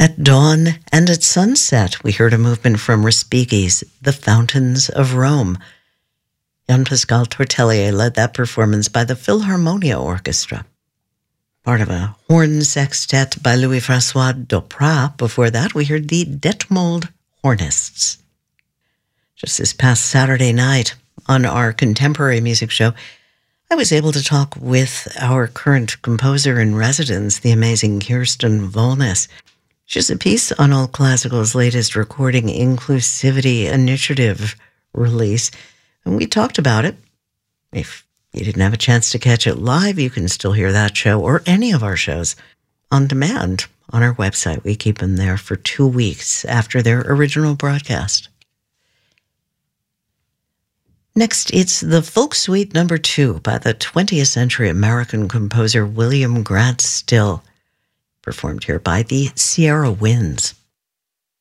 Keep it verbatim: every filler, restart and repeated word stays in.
At dawn and at sunset, we heard a movement from Respighi's The Fountains of Rome. Jean-Pascal Tortelier led that performance by the Philharmonia Orchestra. Part of a horn sextet by Louis-François Doprat. Before that, we heard the Detmold Hornists. Just this past Saturday night, on our contemporary music show, I was able to talk with our current composer in residence, the amazing Kirsten Volness. She has a piece on All Classical's latest Recording Inclusivity Initiative release, and we talked about it. If you didn't have a chance to catch it live, you can still hear that show or any of our shows on demand on our website. We keep them there for two weeks after their original broadcast. Next, it's the Folk Suite Number Two by the twentieth century American composer William Grant Still, performed here by the Sierra Winds.